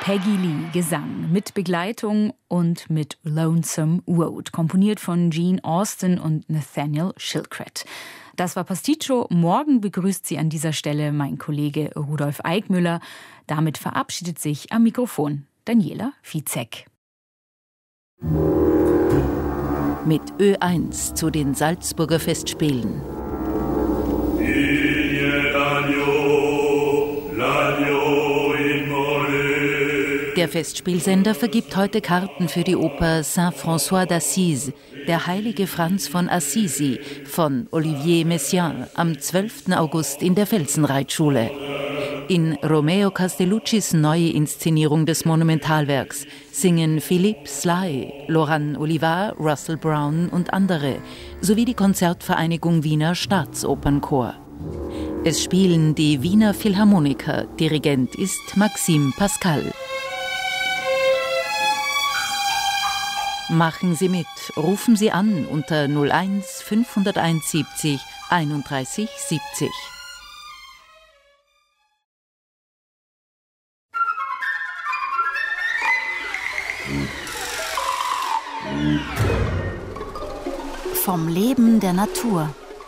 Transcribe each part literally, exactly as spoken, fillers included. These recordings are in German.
Peggy Lee, Gesang, mit Begleitung und mit Lonesome Road, komponiert von Gene Austin und Nathaniel Shilkret. Das war Pasticcio. Morgen begrüßt Sie an dieser Stelle mein Kollege Rudolf Eickmüller. Damit verabschiedet sich am Mikrofon Daniela Fizek. Mit Ö eins zu den Salzburger Festspielen. Der Festspielsender vergibt heute Karten für die Oper Saint-François d'Assise, der heilige Franz von Assisi von Olivier Messiaen am zwölften August in der Felsenreitschule. In Romeo Castelluccis neue Inszenierung des Monumentalwerks singen Philippe Sly, Laurent Olivier, Russell Brown und andere, sowie die Konzertvereinigung Wiener Staatsopernchor. Es spielen die Wiener Philharmoniker, Dirigent ist Maxime Pascal. Machen Sie mit, rufen Sie an unter null eins fünfhunderteinundsiebzig einunddreißig siebzig. Vom Leben der Natur.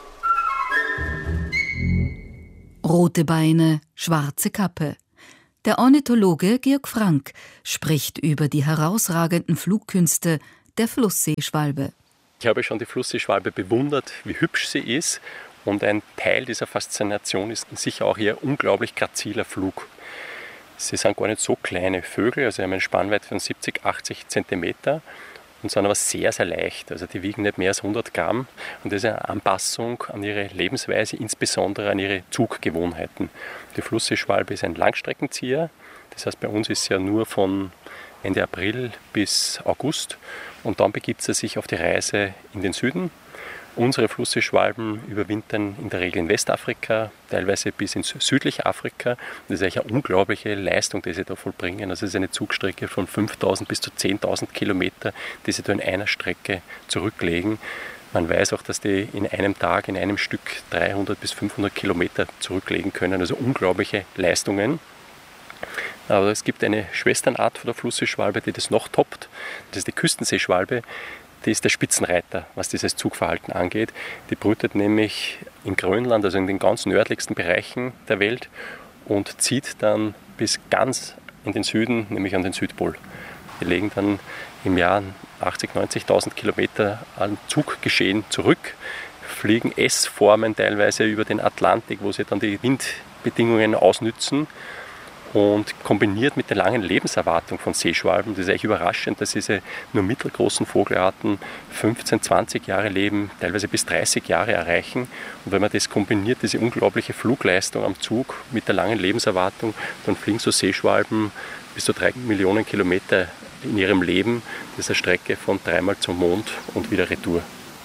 Rote Beine, schwarze Kappe. Der Ornithologe Georg Frank spricht über die herausragenden Flugkünste der Flussseeschwalbe. Ich habe schon die Flussseeschwalbe bewundert, wie hübsch sie ist. Und ein Teil dieser Faszination ist sicher auch ihr unglaublich graziler Flug. Sie sind gar nicht so kleine Vögel, also sie haben eine Spannweite von siebzig, achtzig Zentimeter und sind aber sehr, sehr leicht. Also die wiegen nicht mehr als hundert Gramm und das ist eine Anpassung an ihre Lebensweise, insbesondere an ihre Zuggewohnheiten. Die Flussseeschwalbe ist ein Langstreckenzieher, das heißt bei uns ist sie ja nur von Ende April bis August und dann begibt sie sich auf die Reise in den Süden. Unsere Flussseeschwalben überwintern in der Regel in Westafrika, teilweise bis ins südliche Afrika. Das ist eigentlich eine unglaubliche Leistung, die sie da vollbringen. Also es ist eine Zugstrecke von fünftausend bis zu zehntausend Kilometer, die sie da in einer Strecke zurücklegen. Man weiß auch, dass die in einem Tag, in einem Stück dreihundert bis fünfhundert Kilometer zurücklegen können. Also unglaubliche Leistungen. Aber es gibt eine Schwesternart von der Flussseeschwalbe, die das noch toppt. Das ist die Küstenseeschwalbe. Die ist der Spitzenreiter, was dieses Zugverhalten angeht. Die brütet nämlich in Grönland, also in den ganz nördlichsten Bereichen der Welt und zieht dann bis ganz in den Süden, nämlich an den Südpol. Die legen dann im Jahr achtzigtausend, neunzigtausend Kilometer an Zuggeschehen zurück, fliegen S-Formen teilweise über den Atlantik, wo sie dann die Windbedingungen ausnützen. Und kombiniert mit der langen Lebenserwartung von Seeschwalben, das ist echt überraschend, dass diese nur mittelgroßen Vogelarten fünfzehn, zwanzig Jahre leben, teilweise bis dreißig Jahre erreichen. Und wenn man das kombiniert, diese unglaubliche Flugleistung am Zug mit der langen Lebenserwartung, dann fliegen so Seeschwalben bis zu drei Millionen Kilometer in ihrem Leben. Das ist eine Strecke von dreimal zum Mond und wieder retour.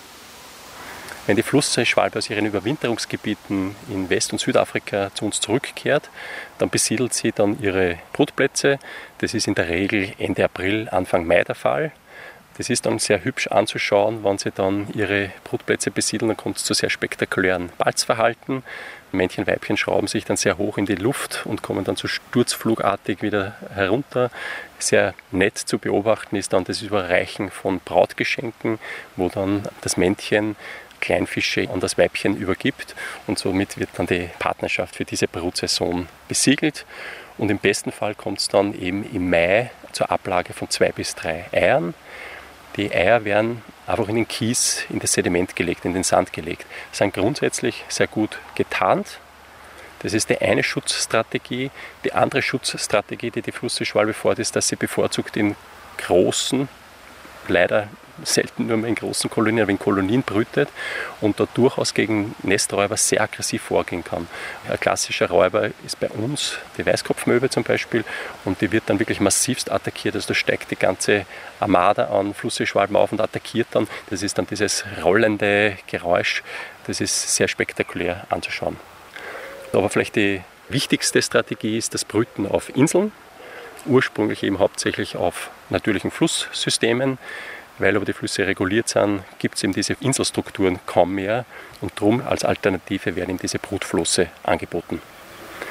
Wenn die Flussseeschwalbe aus ihren Überwinterungsgebieten in West- und Südafrika zu uns zurückkehrt, dann besiedelt sie dann ihre Brutplätze. Das ist in der Regel Ende April, Anfang Mai der Fall. Das ist dann sehr hübsch anzuschauen, wenn sie dann ihre Brutplätze besiedeln, dann kommt es zu sehr spektakulären Balzverhalten. Männchen, Weibchen schrauben sich dann sehr hoch in die Luft und kommen dann so sturzflugartig wieder herunter. Sehr nett zu beobachten ist dann das Überreichen von Brautgeschenken, wo dann das Männchen Kleinfische an das Weibchen übergibt und somit wird dann die Partnerschaft für diese Brutsaison besiegelt und im besten Fall kommt es dann eben im Mai zur Ablage von zwei bis drei Eiern. Die Eier werden einfach in den Kies, in das Sediment gelegt, in den Sand gelegt, sind grundsätzlich sehr gut getarnt. Das ist die eine Schutzstrategie. Die andere Schutzstrategie, die die Flussseeschwalbe fordert, ist, dass sie bevorzugt in großen, leider selten nur mehr in großen Kolonien, aber in Kolonien brütet und da durchaus gegen Nesträuber sehr aggressiv vorgehen kann. Ein klassischer Räuber ist bei uns die Weißkopfmöwe zum Beispiel und die wird dann wirklich massivst attackiert. Also da steigt die ganze Armada an Flussseeschwalben auf und attackiert dann. Das ist dann dieses rollende Geräusch, das ist sehr spektakulär anzuschauen. Aber vielleicht die wichtigste Strategie ist das Brüten auf Inseln, ursprünglich eben hauptsächlich auf natürlichen Flusssystemen. Weil aber die Flüsse reguliert sind, gibt es eben diese Inselstrukturen kaum mehr und darum als Alternative werden eben diese Brutflosse angeboten.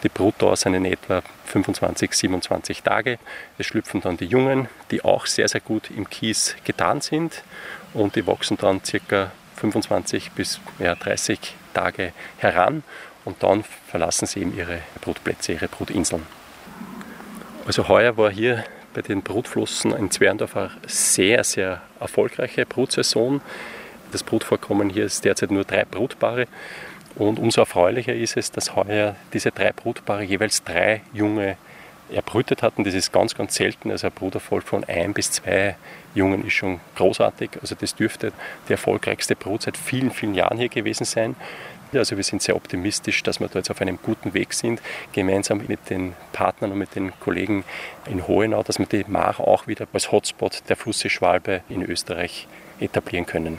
Die Brutdauer sind in etwa fünfundzwanzig, siebenundzwanzig Tage. Es schlüpfen dann die Jungen, die auch sehr, sehr gut im Kies getan sind. Und die wachsen dann ca. fünfundzwanzig bis ja, dreißig Tage heran. Und dann verlassen sie eben ihre Brutplätze, ihre Brutinseln. Also heuer war hier bei den Brutflossen in Zwerndorf eine sehr, sehr erfolgreiche Brutsaison. Das Brutvorkommen hier ist derzeit nur drei Brutpaare. Und umso erfreulicher ist es, dass heuer diese drei Brutpaare jeweils drei Junge erbrütet hatten. Das ist ganz, ganz selten. Also ein Bruterfolg von ein bis zwei Jungen ist schon großartig. Also das dürfte die erfolgreichste Brut seit vielen, vielen Jahren hier gewesen sein. Also wir sind sehr optimistisch, dass wir da jetzt auf einem guten Weg sind, gemeinsam mit den Partnern und mit den Kollegen in Hohenau, dass wir die Mar auch wieder als Hotspot der Flussseeschwalbe in Österreich etablieren können.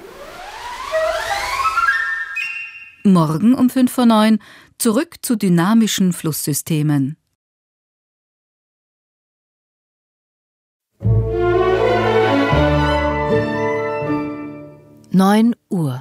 Morgen um fünf vor neun zurück zu dynamischen Flusssystemen. neun Uhr.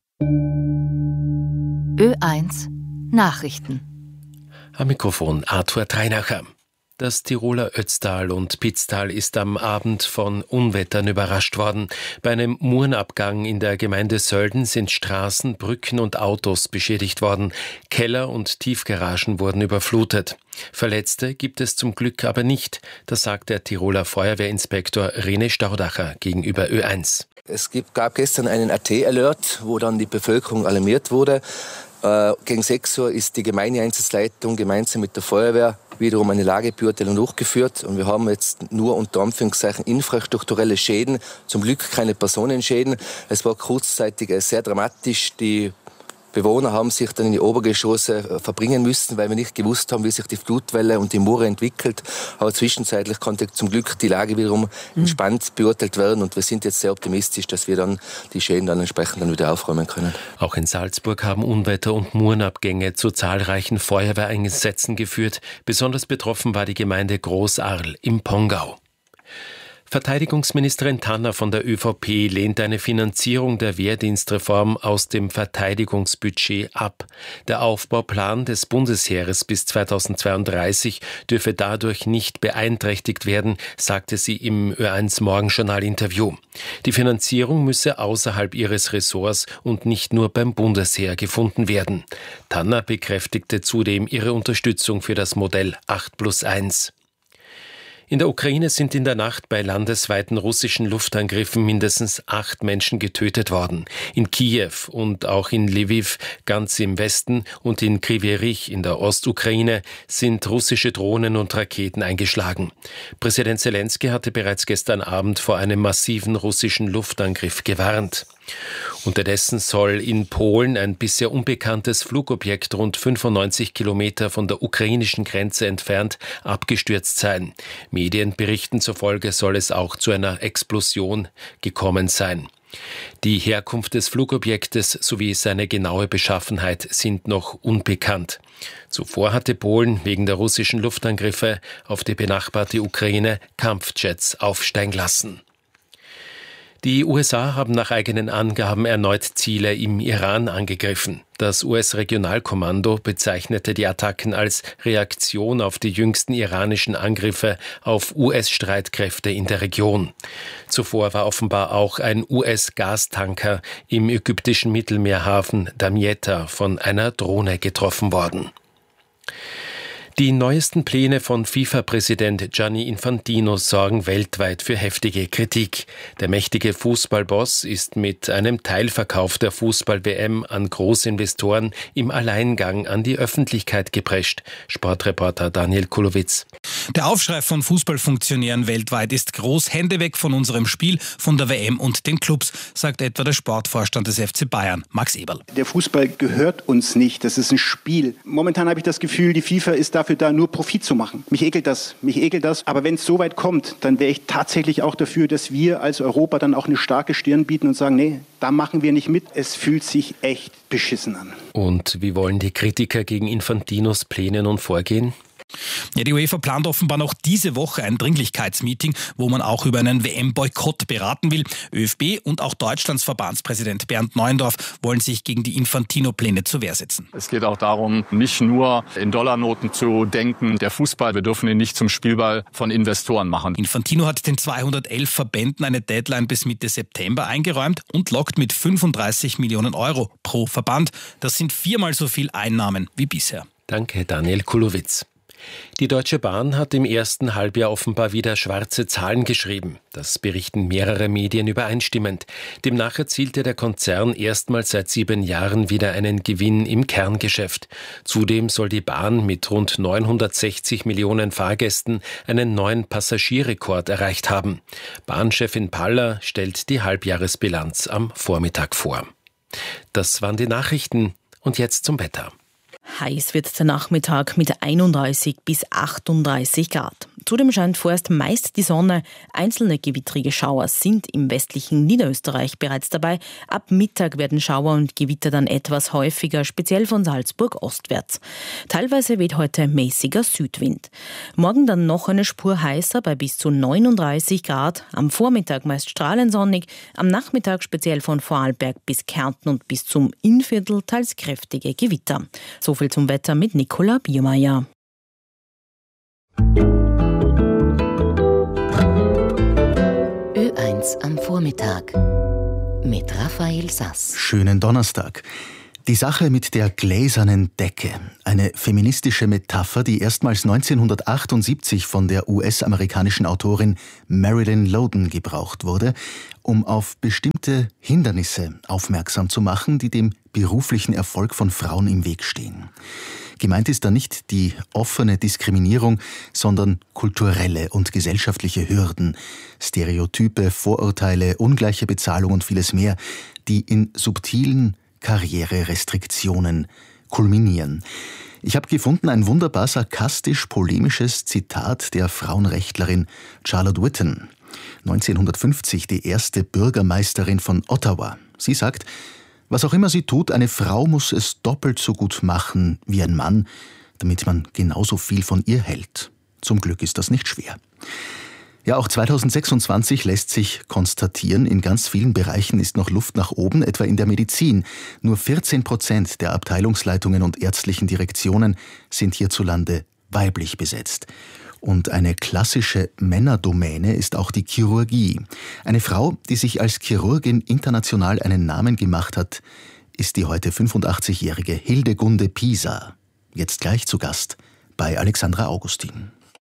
Ö eins Nachrichten. Am Mikrofon Arthur Treinacher. Das Tiroler Ötztal und Pitztal ist am Abend von Unwettern überrascht worden. Bei einem Murenabgang in der Gemeinde Sölden sind Straßen, Brücken und Autos beschädigt worden. Keller und Tiefgaragen wurden überflutet. Verletzte gibt es zum Glück aber nicht. Das sagt der Tiroler Feuerwehrinspektor René Staudacher gegenüber Ö eins. Es gab gestern einen A T-Alert, wo dann die Bevölkerung alarmiert wurde. Äh, gegen sechs Uhr ist die Gemeindeeinsatzleitung gemeinsam mit der Feuerwehr wiederum eine Lagebeurteilung durchgeführt. Und wir haben jetzt nur unter Anführungszeichen infrastrukturelle Schäden, zum Glück keine Personenschäden. Es war kurzzeitig sehr dramatisch. Die Bewohner haben sich dann in die Obergeschosse verbringen müssen, weil wir nicht gewusst haben, wie sich die Flutwelle und die Mure entwickelt. Aber zwischenzeitlich konnte zum Glück die Lage wiederum entspannt beurteilt werden und wir sind jetzt sehr optimistisch, dass wir dann die Schäden dann entsprechend dann wieder aufräumen können. Auch in Salzburg haben Unwetter und Murenabgänge zu zahlreichen Feuerwehreinsätzen geführt. Besonders betroffen war die Gemeinde Großarl im Pongau. Verteidigungsministerin Tanner von der ÖVP lehnt eine Finanzierung der Wehrdienstreform aus dem Verteidigungsbudget ab. Der Aufbauplan des Bundesheeres bis zweitausendzweiunddreißig dürfe dadurch nicht beeinträchtigt werden, sagte sie im Ö eins Morgenjournal-Interview. Die Finanzierung müsse außerhalb ihres Ressorts und nicht nur beim Bundesheer gefunden werden. Tanner bekräftigte zudem ihre Unterstützung für das Modell acht plus eins. In der Ukraine sind in der Nacht bei landesweiten russischen Luftangriffen mindestens acht Menschen getötet worden. In Kiew und auch in Lviv ganz im Westen und in Kryvyi Rih in der Ostukraine sind russische Drohnen und Raketen eingeschlagen. Präsident Selenskyj hatte bereits gestern Abend vor einem massiven russischen Luftangriff gewarnt. Unterdessen soll in Polen ein bisher unbekanntes Flugobjekt rund fünfundneunzig Kilometer von der ukrainischen Grenze entfernt abgestürzt sein. Medienberichten zufolge soll es auch zu einer Explosion gekommen sein. Die Herkunft des Flugobjektes sowie seine genaue Beschaffenheit sind noch unbekannt. Zuvor hatte Polen wegen der russischen Luftangriffe auf die benachbarte Ukraine Kampfjets aufsteigen lassen. Die U S A haben nach eigenen Angaben erneut Ziele im Iran angegriffen. Das U S-Regionalkommando bezeichnete die Attacken als Reaktion auf die jüngsten iranischen Angriffe auf U S-Streitkräfte in der Region. Zuvor war offenbar auch ein U S-Gastanker im ägyptischen Mittelmeerhafen Damietta von einer Drohne getroffen worden. Die neuesten Pläne von FIFA-Präsident Gianni Infantino sorgen weltweit für heftige Kritik. Der mächtige Fußballboss ist mit einem Teilverkauf der Fußball-W M an Großinvestoren im Alleingang an die Öffentlichkeit geprescht. Sportreporter Daniel Kulowitz. Der Aufschrei von Fußballfunktionären weltweit ist groß. Hände weg von unserem Spiel, von der W M und den Clubs, sagt etwa der Sportvorstand des F C Bayern, Max Eberl. Der Fußball gehört uns nicht, das ist ein Spiel. Momentan habe ich das Gefühl, die FIFA ist dafür da, nur Profit zu machen. Mich ekelt das, mich ekelt das. Aber wenn es so weit kommt, dann wäre ich tatsächlich auch dafür, dass wir als Europa dann auch eine starke Stirn bieten und sagen, nee, da machen wir nicht mit. Es fühlt sich echt beschissen an. Und wie wollen die Kritiker gegen Infantinos Pläne nun vorgehen? Ja, die UEFA plant offenbar noch diese Woche ein Dringlichkeitsmeeting, wo man auch über einen W M-Boykott beraten will. ÖFB und auch Deutschlands Verbandspräsident Bernd Neuendorf wollen sich gegen die Infantino-Pläne zur Wehr setzen. Es geht auch darum, nicht nur in Dollarnoten zu denken. Der Fußball, wir dürfen ihn nicht zum Spielball von Investoren machen. Infantino hat den zweihundertelf Verbänden eine Deadline bis Mitte September eingeräumt und lockt mit fünfunddreißig Millionen Euro pro Verband. Das sind viermal so viel Einnahmen wie bisher. Danke, Daniel Kulowitz. Die Deutsche Bahn hat im ersten Halbjahr offenbar wieder schwarze Zahlen geschrieben. Das berichten mehrere Medien übereinstimmend. Demnach erzielte der Konzern erstmals seit sieben Jahren wieder einen Gewinn im Kerngeschäft. Zudem soll die Bahn mit rund neunhundertsechzig Millionen Fahrgästen einen neuen Passagierrekord erreicht haben. Bahnchefin Paller stellt die Halbjahresbilanz am Vormittag vor. Das waren die Nachrichten und jetzt zum Wetter. Heiß wird der Nachmittag mit einunddreißig bis achtunddreißig Grad. Zudem scheint vorerst meist die Sonne. Einzelne gewittrige Schauer sind im westlichen Niederösterreich bereits dabei. Ab Mittag werden Schauer und Gewitter dann etwas häufiger, speziell von Salzburg ostwärts. Teilweise weht heute mäßiger Südwind. Morgen dann noch eine Spur heißer bei bis zu neununddreißig Grad. Am Vormittag meist strahlend sonnig. Am Nachmittag speziell von Vorarlberg bis Kärnten und bis zum Innviertel teils kräftige Gewitter. So viel zum Wetter mit Nicola Biermeier. Ö eins am Vormittag mit Raphael Sass. Schönen Donnerstag. Die Sache mit der gläsernen Decke. Eine feministische Metapher, die erstmals neunzehnhundertachtundsiebzig von der U S-amerikanischen Autorin Marilyn Loden gebraucht wurde, um auf bestimmte Hindernisse aufmerksam zu machen, die dem beruflichen Erfolg von Frauen im Weg stehen. Gemeint ist da nicht die offene Diskriminierung, sondern kulturelle und gesellschaftliche Hürden, Stereotype, Vorurteile, ungleiche Bezahlung und vieles mehr, die in subtilen Karriererestriktionen kulminieren. Ich habe gefunden ein wunderbar sarkastisch-polemisches Zitat der Frauenrechtlerin Charlotte Whitten, neunzehnhundertfünfzig die erste Bürgermeisterin von Ottawa. Sie sagt: Was auch immer sie tut, eine Frau muss es doppelt so gut machen wie ein Mann, damit man genauso viel von ihr hält. Zum Glück ist das nicht schwer. Ja, auch zweitausendsechsundzwanzig lässt sich konstatieren, in ganz vielen Bereichen ist noch Luft nach oben, etwa in der Medizin. Nur vierzehn Prozent der Abteilungsleitungen und ärztlichen Direktionen sind hierzulande weiblich besetzt. Und eine klassische Männerdomäne ist auch die Chirurgie. Eine Frau, die sich als Chirurgin international einen Namen gemacht hat, ist die heute fünfundachtzigjährige Hildegunde Pisa. Jetzt gleich zu Gast bei Alexandra Augustin.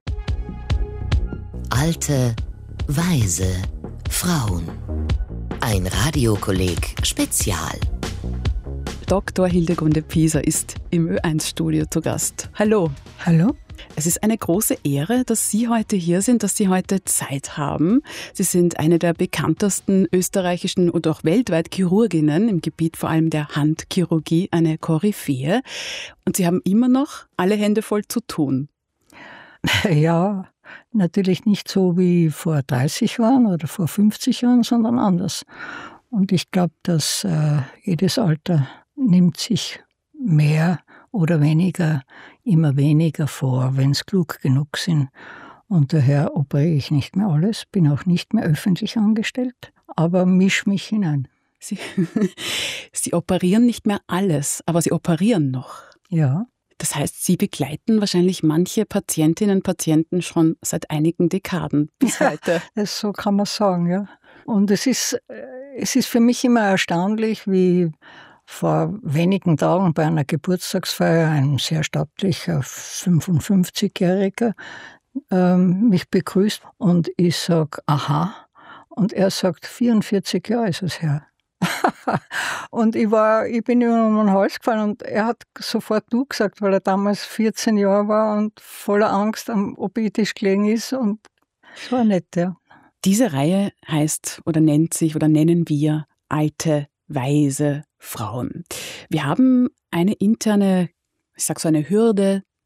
Alte, weise Frauen. Ein Radiokolleg Spezial. Doktor Hildegunde Pisa ist im Ö eins Studio zu Gast. Hallo. Hallo. Es ist eine große Ehre, dass Sie heute hier sind, dass Sie heute Zeit haben. Sie sind eine der bekanntesten österreichischen und auch weltweit Chirurginnen im Gebiet vor allem der Handchirurgie, eine Koryphäe. Und Sie haben immer noch alle Hände voll zu tun. Ja, natürlich nicht so wie vor dreißig Jahren oder vor fünfzig Jahren, sondern anders. Und ich glaube, dass äh, jedes Alter nimmt sich mehr oder weniger, immer weniger vor, wenn es klug genug sind. Und daher operiere ich nicht mehr alles, bin auch nicht mehr öffentlich angestellt, aber misch mich hinein. Sie, Sie operieren nicht mehr alles, aber Sie operieren noch. Ja. Das heißt, Sie begleiten wahrscheinlich manche Patientinnen und Patienten schon seit einigen Dekaden bis ja, heute. Das, so kann man sagen, ja. Und es ist, es ist für mich immer erstaunlich, wie vor wenigen Tagen bei einer Geburtstagsfeier ein sehr stattlicher fünfundfünfzigjähriger ähm, mich begrüßt und ich sage, aha, und er sagt, vierundvierzig Jahre ist es her. Und ich, war, ich bin ihm um den Hals gefallen und er hat sofort du gesagt, weil er damals vierzehn Jahre war und voller Angst am O P-Tisch gelegen ist und es war nett, ja. Diese Reihe heißt oder nennt sich oder nennen wir Alte, weise Frauen. Wir haben eine interne, ich sag so eine Hürde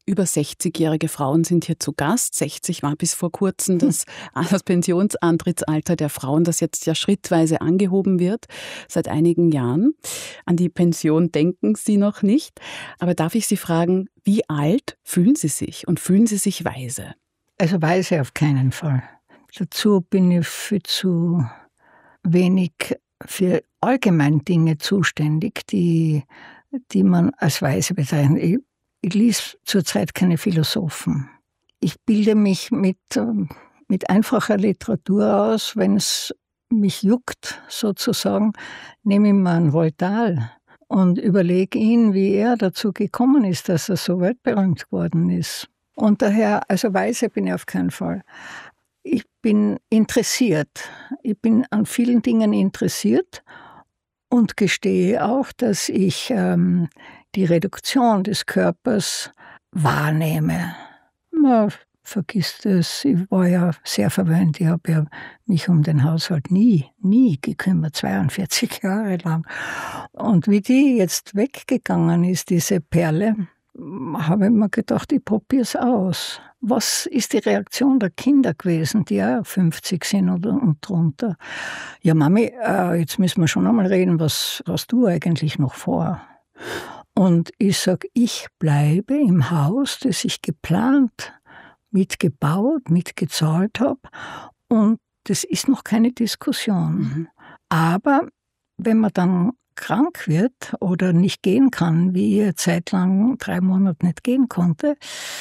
Über sechzigjährige Frauen sind hier zu Gast. sechzig war bis vor kurzem das, das Pensionsantrittsalter der Frauen, das jetzt ja schrittweise angehoben wird, seit einigen Jahren. An die Pension denken Sie noch nicht. Aber darf ich Sie fragen, wie alt fühlen Sie sich und fühlen Sie sich weise? Also weise auf keinen Fall. Dazu bin ich viel zu wenig für allgemein Dinge zuständig, die, die man als weise bezeichnet. Ich, ich lese zurzeit keine Philosophen. Ich bilde mich mit, mit einfacher Literatur aus. Wenn es mich juckt, sozusagen, nehme ich mir einen Voltaire und überlege ihn, wie er dazu gekommen ist, dass er so weltberühmt geworden ist. Und daher, also weise bin ich auf keinen Fall. Ich bin interessiert. Ich bin an vielen Dingen interessiert und gestehe auch, dass ich ähm, die Reduktion des Körpers wahrnehme. Man vergisst es. Ich war ja sehr verwöhnt. Ich habe ja mich um den Haushalt nie, nie gekümmert, zweiundvierzig Jahre lang. Und wie die jetzt weggegangen ist, diese Perle, habe ich mir gedacht, ich probiere es aus. Was ist die Reaktion der Kinder gewesen, die ja fünfzig sind oder, und drunter? Ja, Mami, äh, jetzt müssen wir schon einmal reden, was hast du eigentlich noch vor? Und ich sage, ich bleibe im Haus, das ich geplant, mitgebaut, mitgezahlt habe. Und das ist noch keine Diskussion. Mhm. Aber wenn man dann krank wird oder nicht gehen kann, wie ich zeitlang drei Monate nicht gehen konnte,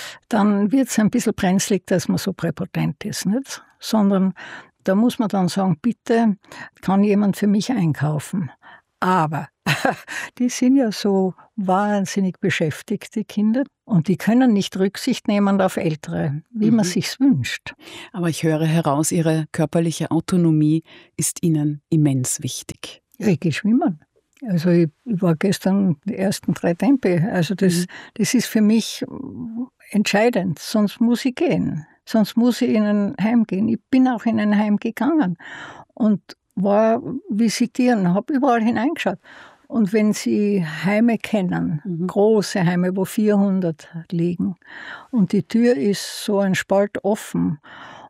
dann wird es ein bisschen brenzlig, dass man so präpotent ist, nicht? Sondern da muss man dann sagen, bitte, kann jemand für mich einkaufen? Aber die sind ja so wahnsinnig beschäftigt, die Kinder, und die können nicht Rücksicht nehmen auf Ältere, wie mhm. man sich's wünscht. Aber ich höre heraus, Ihre körperliche Autonomie ist Ihnen immens wichtig. Ja, ich gehe schwimmen. Also ich, ich war gestern die ersten drei Tempe. Also das, mhm. das ist für mich entscheidend. Sonst muss ich gehen. Sonst muss ich in ein Heim gehen. Ich bin auch in ein Heim gegangen und war visitieren, habe überall hineingeschaut. Und wenn Sie Heime kennen, mhm. große Heime, wo vierhundert liegen, und die Tür ist so ein Spalt offen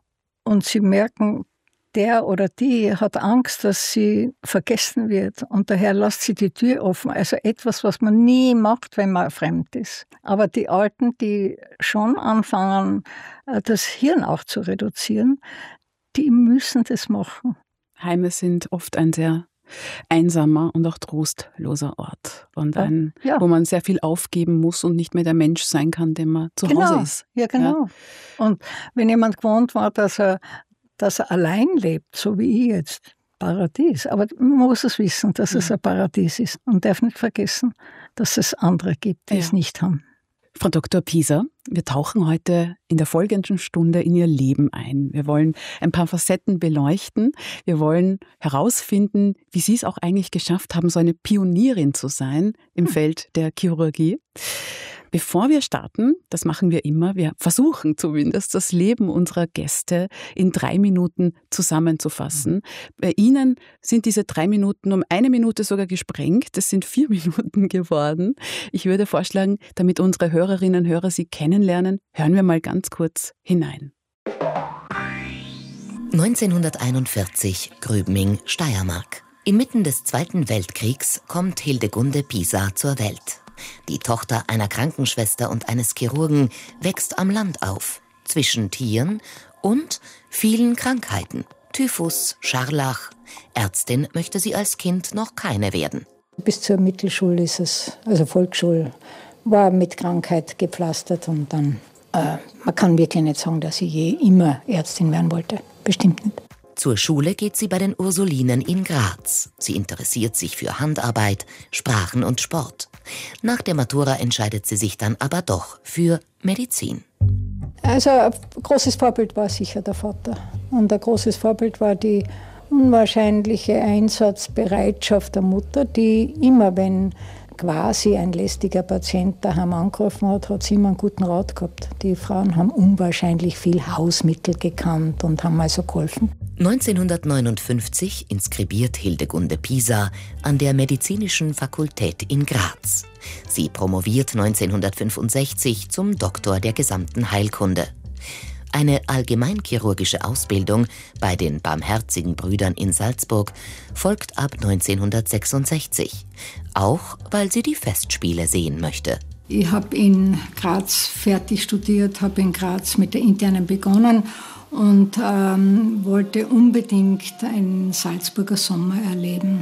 und Sie merken, der oder die hat Angst, dass sie vergessen wird, und daher lässt sie die Tür offen. Also etwas, was man nie macht, wenn man fremd ist. Aber die Alten, die schon anfangen, das Hirn auch zu reduzieren, die müssen das machen. Heime sind oft ein sehr einsamer und auch trostloser Ort. Und ein, ja. wo man sehr viel aufgeben muss und nicht mehr der Mensch sein kann, der man zu genau. Hause ist. Ja, genau. Ja. Und wenn jemand gewohnt war, dass er dass er allein lebt, so wie ich jetzt, Paradies. Aber man muss es wissen, dass es ein Paradies ist, und darf nicht vergessen, dass es andere gibt, die ja. es nicht haben. Frau Doktor Pieser, wir tauchen heute in der folgenden Stunde in Ihr Leben ein. Wir wollen ein paar Facetten beleuchten. Wir wollen herausfinden, wie Sie es auch eigentlich geschafft haben, so eine Pionierin zu sein im hm. Feld der Chirurgie. Bevor wir starten, das machen wir immer, wir versuchen zumindest, das Leben unserer Gäste in drei Minuten zusammenzufassen. Bei Ihnen sind diese drei Minuten um eine Minute sogar gesprengt. Das sind vier Minuten geworden. Ich würde vorschlagen, damit unsere Hörerinnen und Hörer Sie kennenlernen, hören wir mal ganz kurz hinein. neunzehnhunderteinundvierzig, Gröbming, Steiermark. Inmitten des Zweiten Weltkriegs kommt Hildegunde Pieser zur Welt. Die Tochter einer Krankenschwester und eines Chirurgen wächst am Land auf, zwischen Tieren und vielen Krankheiten. Typhus, Scharlach. Ärztin möchte sie als Kind noch keine werden. Bis zur Mittelschule ist es, also Volksschule, war mit Krankheit gepflastert, und dann, äh, man kann wirklich nicht sagen, dass ich je immer Ärztin werden wollte. Bestimmt nicht. Zur Schule geht sie bei den Ursulinen in Graz. Sie interessiert sich für Handarbeit, Sprachen und Sport. Nach der Matura entscheidet sie sich dann aber doch für Medizin. Also ein großes Vorbild war sicher der Vater. Und ein großes Vorbild war die unwahrscheinliche Einsatzbereitschaft der Mutter, die immer, wenn quasi ein lästiger Patient daheim angerufen hat, hat sie immer einen guten Rat gehabt. Die Frauen haben unwahrscheinlich viel Hausmittel gekannt und haben also geholfen. neunzehnhundertneunundfünfzig inskribiert Hildegunde Pisa an der Medizinischen Fakultät in Graz. Sie promoviert neunzehnhundertfünfundsechzig zum Doktor der gesamten Heilkunde. Eine allgemeinchirurgische Ausbildung bei den Barmherzigen Brüdern in Salzburg folgt ab neunzehnhundertsechsundsechzig, auch weil sie die Festspiele sehen möchte. Ich habe in Graz fertig studiert, habe in Graz mit der Internen begonnen und ähm, wollte unbedingt einen Salzburger Sommer erleben.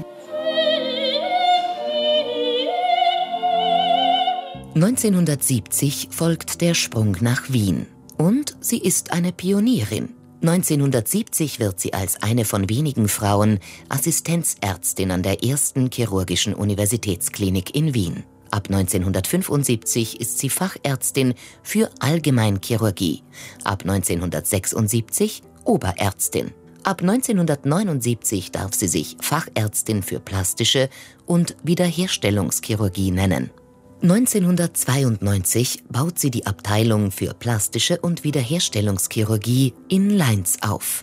neunzehnhundertsiebzig folgt der Sprung nach Wien und sie ist eine Pionierin. neunzehnhundertsiebzig wird sie als eine von wenigen Frauen Assistenzärztin an der ersten chirurgischen Universitätsklinik in Wien. Ab neunzehnhundertfünfundsiebzig ist sie Fachärztin für Allgemeinchirurgie. Ab neunzehnhundertsechsundsiebzig Oberärztin. Ab neunzehnhundertneunundsiebzig darf sie sich Fachärztin für plastische und Wiederherstellungschirurgie nennen. neunzehnhundertzweiundneunzig baut sie die Abteilung für plastische und Wiederherstellungschirurgie in Lainz auf.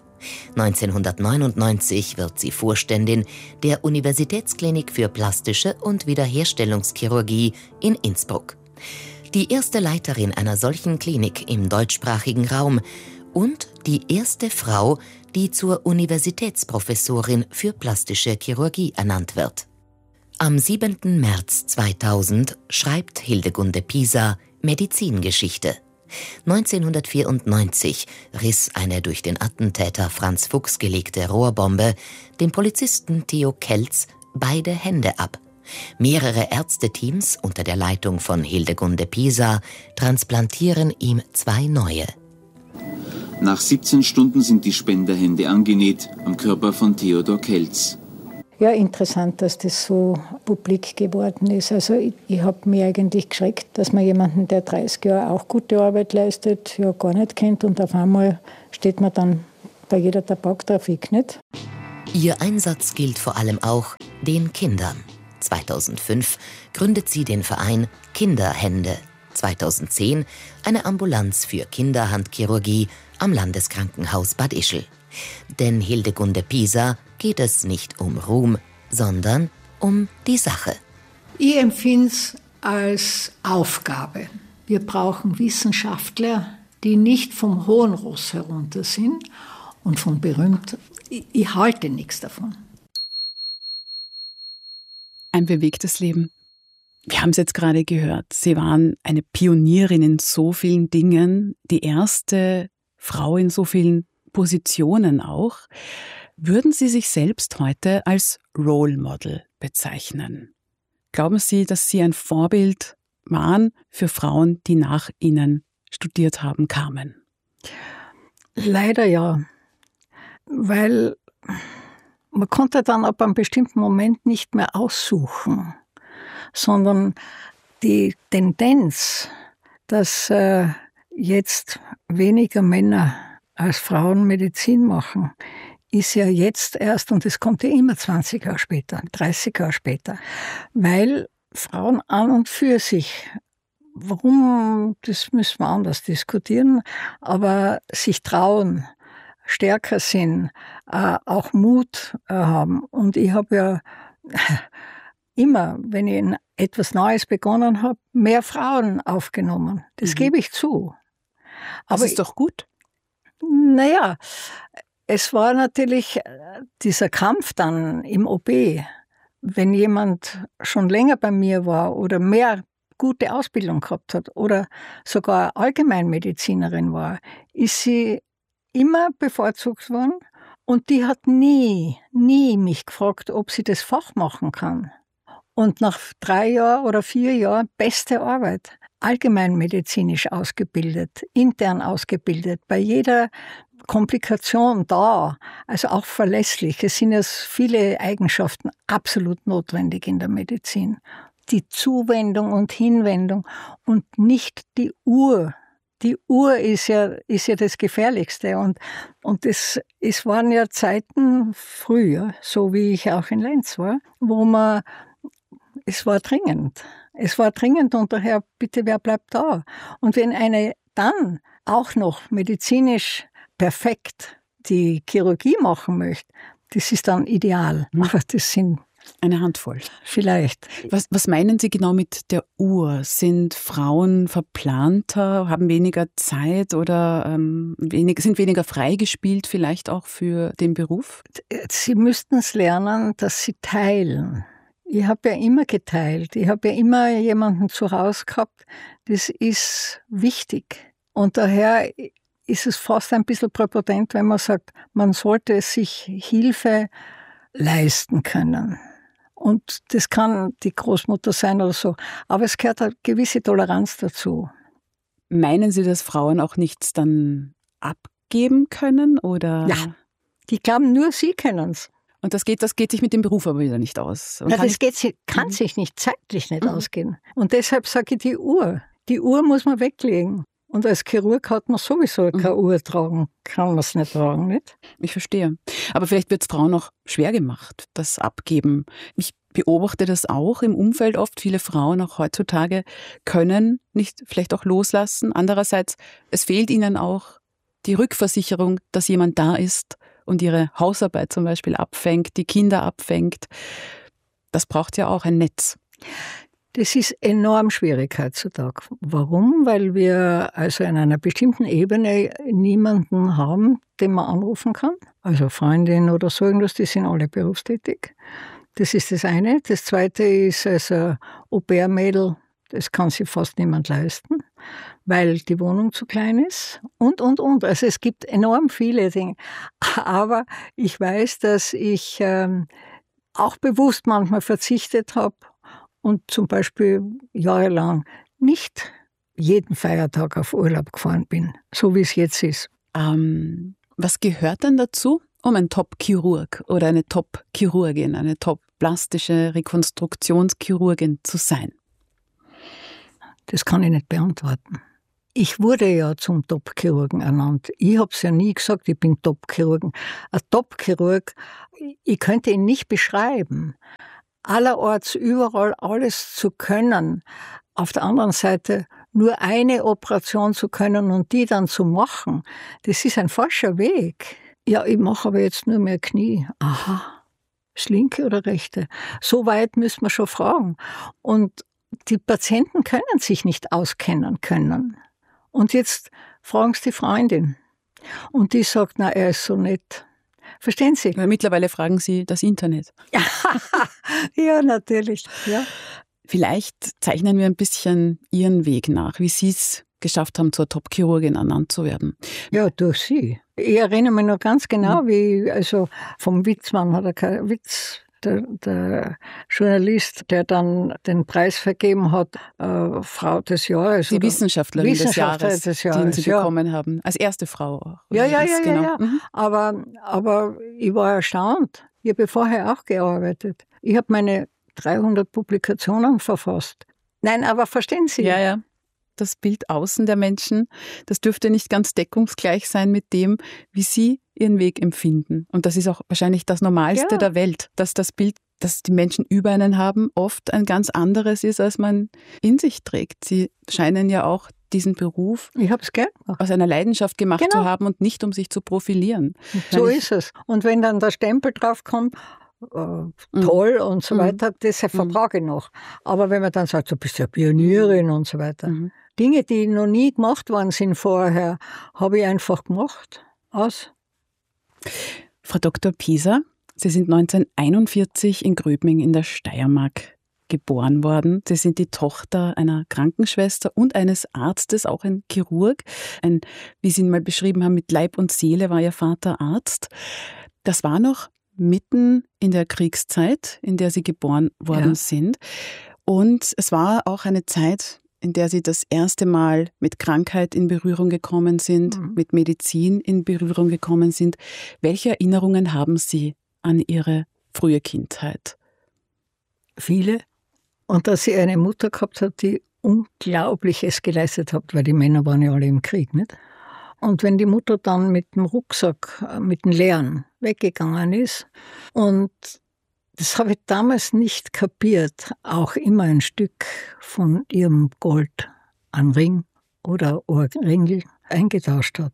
neunzehnhundertneunundneunzig wird sie Vorständin der Universitätsklinik für plastische und Wiederherstellungschirurgie in Innsbruck. Die erste Leiterin einer solchen Klinik im deutschsprachigen Raum und die erste Frau, die zur Universitätsprofessorin für plastische Chirurgie ernannt wird. Am siebenten März zweitausend schreibt Hildegunde Pisa Medizingeschichte. neunzehnhundertvierundneunzig riss eine durch den Attentäter Franz Fuchs gelegte Rohrbombe dem Polizisten Theo Kelz beide Hände ab. Mehrere Ärzteteams unter der Leitung von Hildegunde Pisa transplantieren ihm zwei neue. Nach siebzehn Stunden sind die Spenderhände angenäht am Körper von Theodor Kelz. Ja, interessant, dass das so publik geworden ist. Also ich, ich habe mich eigentlich geschreckt, dass man jemanden, der dreißig Jahre auch gute Arbeit leistet, ja gar nicht kennt und auf einmal steht man dann bei jeder Tabaktrafik, nicht? Ihr Einsatz gilt vor allem auch den Kindern. zweitausendfünf gründet sie den Verein Kinderhände. zweitausendzehn eine Ambulanz für Kinderhandchirurgie am Landeskrankenhaus Bad Ischl. Denn Hildegunde Pisa geht es nicht um Ruhm, sondern um die Sache. Ich empfinde es als Aufgabe. Wir brauchen Wissenschaftler, die nicht vom hohen Ross herunter sind und von berühmt. Ich, ich halte nichts davon. Ein bewegtes Leben. Wir haben es jetzt gerade gehört. Sie waren eine Pionierin in so vielen Dingen, die erste Frau in so vielen Positionen auch. Würden Sie sich selbst heute als Role Model bezeichnen? Glauben Sie, dass Sie ein Vorbild waren für Frauen, die nach Ihnen studiert haben, kamen? Leider ja. Weil man konnte dann ab einem bestimmten Moment nicht mehr aussuchen, sondern die Tendenz, dass äh, jetzt weniger Männer als Frauen Medizin machen, ist ja jetzt erst, und es kommt ja immer zwanzig Jahre später, dreißig Jahre später, weil Frauen an und für sich, warum, das müssen wir anders diskutieren, aber sich trauen, stärker sind, äh, auch Mut äh, haben. Und ich habe ja immer, wenn ich in etwas Neues begonnen habe, mehr Frauen aufgenommen. Das mhm. gebe ich zu. Aber das ist doch gut. Naja, es war natürlich dieser Kampf dann im O B. Wenn jemand schon länger bei mir war oder mehr gute Ausbildung gehabt hat oder sogar Allgemeinmedizinerin war, ist sie immer bevorzugt worden und die hat nie, nie mich gefragt, ob sie das Fach machen kann. Und nach drei Jahren oder vier Jahren beste Arbeit, allgemeinmedizinisch ausgebildet, intern ausgebildet, bei jeder Komplikation da, also auch verlässlich. Es sind ja viele Eigenschaften absolut notwendig in der Medizin. Die Zuwendung und Hinwendung und nicht die Uhr. Die Uhr ist ja, ist ja das Gefährlichste. Und, und es, es waren ja Zeiten früher, so wie ich auch in Lenz war, wo man, es war dringend. Es war dringend und daher, bitte, wer bleibt da? Und wenn eine dann auch noch medizinisch perfekt die Chirurgie machen möchte, das ist dann ideal. Mhm. Aber das sind eine Handvoll. Vielleicht. Was, was meinen Sie genau mit der Uhr? Sind Frauen verplanter, haben weniger Zeit oder ähm, wenig, sind weniger freigespielt vielleicht auch für den Beruf? Sie müssten es lernen, dass sie teilen. Ich habe ja immer geteilt. Ich habe ja immer jemanden zu Hause gehabt. Das ist wichtig. Und daher ist es fast ein bisschen präpotent, wenn man sagt, man sollte sich Hilfe leisten können. Und das kann die Großmutter sein oder so. Aber es gehört eine gewisse Toleranz dazu. Meinen Sie, dass Frauen auch nichts dann abgeben können? Oder? Ja, die glauben nur, sie können es. Und das geht, das geht sich mit dem Beruf aber wieder nicht aus. Und ja, kann das geht, kann mhm. sich nicht zeitlich nicht mhm. ausgehen. Und deshalb sage ich die Uhr. Die Uhr muss man weglegen. Und als Chirurg hat man sowieso keine mhm. Uhr tragen, kann man es nicht tragen, nicht? Ich verstehe. Aber vielleicht wird es Frauen auch schwer gemacht, das Abgeben. Ich beobachte das auch im Umfeld oft. Viele Frauen auch heutzutage können nicht vielleicht auch loslassen. Andererseits, es fehlt ihnen auch die Rückversicherung, dass jemand da ist und ihre Hausarbeit zum Beispiel abfängt, die Kinder abfängt. Das braucht ja auch ein Netz. Das ist enorm schwierig heutzutage. Warum? Weil wir also in einer bestimmten Ebene niemanden haben, den man anrufen kann. Also Freundin oder so irgendwas, die sind alle berufstätig. Das ist das eine. Das zweite ist also Au-pair-Mädel, das kann sich fast niemand leisten, weil die Wohnung zu klein ist und, und, und. Also es gibt enorm viele Dinge. Aber ich weiß, dass ich ähm, auch bewusst manchmal verzichtet habe, und zum Beispiel jahrelang nicht jeden Feiertag auf Urlaub gefahren bin, so wie es jetzt ist. Ähm, was gehört denn dazu, um ein Top-Chirurg oder eine Top-Chirurgin, eine top-plastische Rekonstruktionschirurgin zu sein? Das kann ich nicht beantworten. Ich wurde ja zum Top-Chirurgen ernannt. Ich habe es ja nie gesagt, ich bin Top-Chirurgen. Ein Top-Chirurg, ich könnte ihn nicht beschreiben. Allerorts, überall alles zu können, auf der anderen Seite nur eine Operation zu können und die dann zu machen, das ist ein falscher Weg. Ja, ich mache aber jetzt nur mehr Knie. Aha, das linke oder rechte? So weit müssen wir schon fragen. Und die Patienten können sich nicht auskennen können. Und jetzt fragen sie die Freundin. Und die sagt, na, er ist so nett. Verstehen Sie? Weil mittlerweile fragen Sie das Internet. Ja, natürlich. Ja. Vielleicht zeichnen wir ein bisschen Ihren Weg nach, wie Sie es geschafft haben, zur Top-Chirurgin ernannt zu werden. Ja, durch Sie. Ich erinnere mich noch ganz genau, mhm. wie, also vom Witzmann hat er keinen Witz. Der, der Journalist, der dann den Preis vergeben hat, äh, Frau des Jahres. Die Wissenschaftlerin, Wissenschaftlerin des, Jahres, des Jahres, den Sie ja. bekommen haben. Als erste Frau auch. Ja, ja, ja, genau. ja. ja. Mhm. Aber, aber ich war erstaunt. Ich habe vorher auch gearbeitet. Ich habe meine dreihundert Publikationen verfasst. Nein, aber verstehen Sie? Ja, ja. Das Bild außen der Menschen, das dürfte nicht ganz deckungsgleich sein mit dem, wie Sie ihren Weg empfinden. Und das ist auch wahrscheinlich das Normalste ja. der Welt, dass das Bild, das die Menschen über einen haben, oft ein ganz anderes ist, als man in sich trägt. Sie scheinen ja auch diesen Beruf ich hab's gern aus einer Leidenschaft gemacht genau. zu haben und nicht, um sich zu profilieren. So ist es. Und wenn dann der Stempel draufkommt, äh, toll mhm. und so weiter, das vertrage ich noch. Aber wenn man dann sagt, du bist ja Pionierin und so weiter. Mhm. Dinge, die noch nie gemacht worden sind vorher, habe ich einfach gemacht. Aus. Frau Doktor Pieser, Sie sind neunzehnhunderteinundvierzig in Gröbming in der Steiermark geboren worden. Sie sind die Tochter einer Krankenschwester und eines Arztes, auch ein Chirurg. Ein, wie Sie ihn mal beschrieben haben, mit Leib und Seele war Ihr Vater Arzt. Das war noch mitten in der Kriegszeit, in der Sie geboren worden ja. sind. Und es war auch eine Zeit, in der Sie das erste Mal mit Krankheit in Berührung gekommen sind, mhm. mit Medizin in Berührung gekommen sind. Welche Erinnerungen haben Sie an Ihre frühe Kindheit? Viele. Und dass sie eine Mutter gehabt hat, die Unglaubliches geleistet hat, weil die Männer waren ja alle im Krieg, nicht? Und wenn die Mutter dann mit dem Rucksack, mit dem Leeren weggegangen ist und das habe ich damals nicht kapiert, auch immer ein Stück von ihrem Gold an Ring oder Ohrringel eingetauscht hat.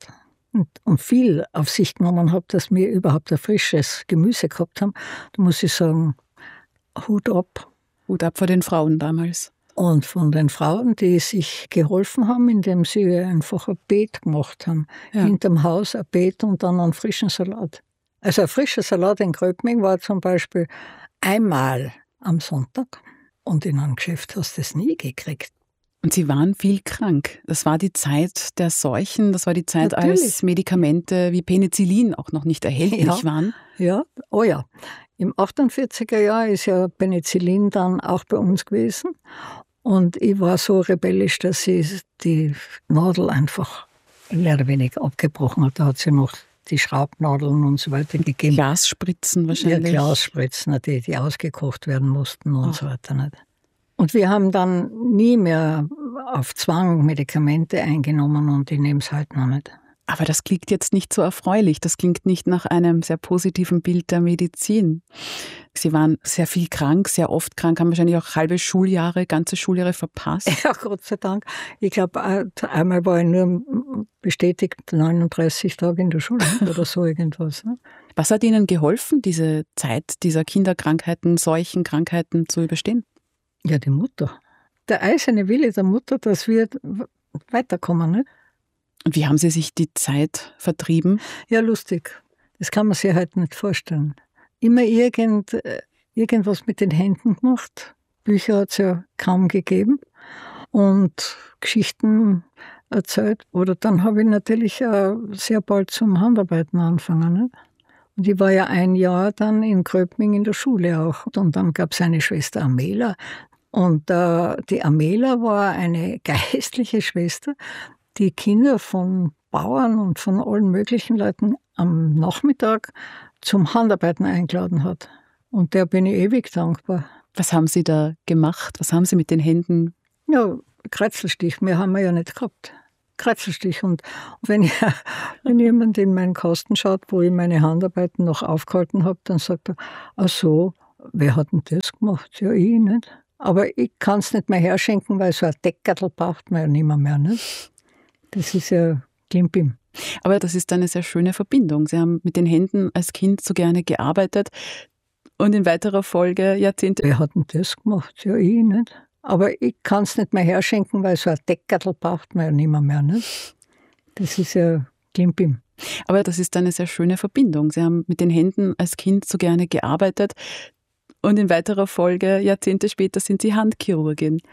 und, und viel auf sich genommen habe, dass wir überhaupt ein frisches Gemüse gehabt haben, da muss ich sagen, Hut ab. Hut ab vor den Frauen damals. Und von den Frauen, die sich geholfen haben, indem sie einfach ein Beet gemacht haben. Ja. Hinterm Haus ein Beet und dann einen frischen Salat. Also ein frischer Salat in Gröbming war zum Beispiel einmal am Sonntag und in einem Geschäft hast du es nie gekriegt. Und Sie waren viel krank. Das war die Zeit der Seuchen, das war die Zeit, Natürlich. Als Medikamente wie Penicillin auch noch nicht erhältlich ja, waren. Ja, oh ja. Im achtundvierziger Jahr ist ja Penicillin dann auch bei uns gewesen. Und ich war so rebellisch, dass ich die Nadel einfach mehr oder weniger abgebrochen habe. Da hat sie noch die Schraubnadeln und so weiter gegeben. Glasspritzen wahrscheinlich. Ja, Glasspritzen, die, die ausgekocht werden mussten und oh. so weiter. Nicht? Und wir haben dann nie mehr auf Zwang Medikamente eingenommen und ich nehme es halt noch nicht. Aber das klingt jetzt nicht so erfreulich. Das klingt nicht nach einem sehr positiven Bild der Medizin. Sie waren sehr viel krank, sehr oft krank, haben wahrscheinlich auch halbe Schuljahre, ganze Schuljahre verpasst. Ja, Gott sei Dank. Ich glaube, einmal war ich nur bestätigt neununddreißig Tage in der Schule oder so irgendwas. Was hat Ihnen geholfen, diese Zeit dieser Kinderkrankheiten, Seuchen, Krankheiten zu überstehen? Ja, die Mutter. Der eiserne Wille der Mutter, dass wir weiterkommen, nicht? Und wie haben Sie sich die Zeit vertrieben? Ja, lustig. Das kann man sich halt nicht vorstellen. Immer irgend, irgendwas mit den Händen gemacht. Bücher hat es ja kaum gegeben. Und Geschichten erzählt. Oder dann habe ich natürlich auch sehr bald zum Handarbeiten angefangen. Nicht? Und ich war ja ein Jahr dann in Gröbming in der Schule auch. Und dann gab es eine Schwester Amela. Und äh, die Amela war eine geistliche Schwester, die Kinder von Bauern und von allen möglichen Leuten am Nachmittag zum Handarbeiten eingeladen hat. Und der bin ich ewig dankbar. Was haben Sie da gemacht? Was haben Sie mit den Händen? Ja, Kretzelstich. Mehr haben wir ja nicht gehabt. Kretzelstich. Und wenn, ich, wenn jemand in meinen Kasten schaut, wo ich meine Handarbeiten noch aufgehalten habe, dann sagt er, ach so, wer hat denn das gemacht? Ja, ich nicht. Aber ich kann es nicht mehr herschenken, weil so ein Deckerl braucht man ja nicht mehr, mehr nicht? Das ist ja Klimbim. Aber das ist eine sehr schöne Verbindung. Sie haben mit den Händen als Kind so gerne gearbeitet und in weiterer Folge Jahrzehnte... Wer hat denn das gemacht? Ja, ich nicht. Aber ich kann es nicht mehr herschenken, weil so ein Deckerl braucht man ja nicht mehr, mehr nicht? Das ist ja Klimbim. Aber das ist eine sehr schöne Verbindung. Sie haben mit den Händen als Kind so gerne gearbeitet und in weiterer Folge, Jahrzehnte später, sind Sie Handchirurgin.